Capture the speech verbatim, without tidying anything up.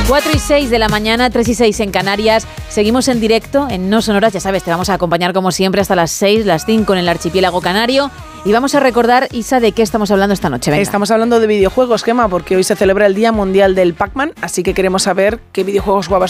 cuatro y seis de la mañana, tres y seis en Canarias. Seguimos en directo en No Sonoras. Ya sabes, te vamos a acompañar como siempre hasta las seis, las cinco en el archipiélago canario. Y vamos a recordar, Isa, de qué estamos hablando esta noche. Venga. Estamos hablando de videojuegos, Gemma, porque hoy se celebra el Día Mundial del Pac-Man, así que queremos saber qué videojuegos jugabas